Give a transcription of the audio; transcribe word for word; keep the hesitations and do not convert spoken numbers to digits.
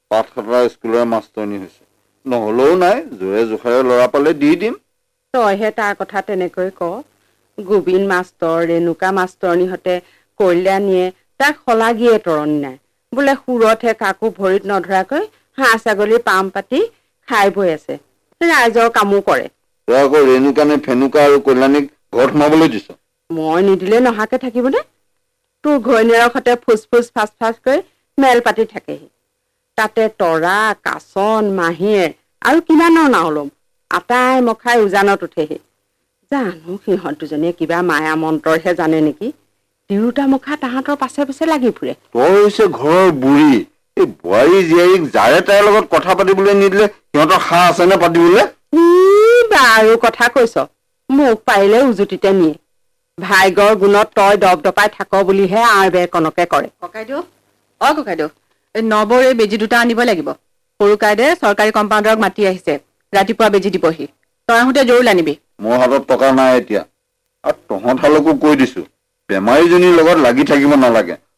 পাঠশালা স্কুলৰ মাষ্টৰণী হৈছে নহলেও নাই জোৰে জোখাৰে ল'ৰা পালে দি দিম তইহে তাৰ কথা তেনেকৈ ক গোবিন মাষ্টৰ ৰেণুকা মাষ্টৰণীহঁতে কল্যাণীয়ে তাক শলাগিয়ে তৰণি নাই বোলে সুৰতহে কাকো ভৰিত নধৰাকৈ হাঁহ ছাগলী পাম পাতি খাই বৈ আছে ৰাইজৰ কামো কৰে তই আকৌ ৰেণুকানে ফেনুকা আৰু কল্যাণীক ঘৰত সোমাবলৈ দিছ মই নিদিলে নহাকে থাকিবনে তোৰ ঘৈণীয়েৰৰ সতে ফুচ ফুচ ফাচ ফাচ কৰি মেল পাতি থাকেহি তাতে তৰা কাচন মাহীয়ে আৰু কিমানৰ নাও ল'ম আটাই মখাই উজানত উঠেহি জানো সিহঁত দুজনীয়ে কিবা মায়া মন্ত্ৰহে জানে নেকি তিৰোতা মুখা তাহাঁতৰ পাছে পাছে লাগি ফুৰে তই হৈছে ঘৰৰ বুঢ়ী এই বোৱাৰী জীয়াৰীক যাৰে তাইৰ লগত কথা পাতিবলৈ নিদিলে সিহঁতৰ সাহ আছে নে পাতিবলৈ বাৰু কথা কৈছ মোক পাৰিলে উজুতিতে নিয়ে ভাইগৰ গুণত তই দপ দপাই থাক বুলিহে আৰ বেৰ কনকে কৰে ককাইদেউ অ ককাইদেউ এই নবৰ এই বেজী দুটা আনিব লাগিব সৰু কাইদে চৰকাৰী কম্পাউণ্ডাৰক মাতি আহিছে ৰাতিপুৱা বেজী দিবহি তই আহোঁতে জৰুৰ আনিবি মোৰ হাতত টকা নাই এতিয়া আৰু তহঁত হালকো কৈ দিছো বেমাৰীজনীৰ লগত লাগি থাকিব নালাগে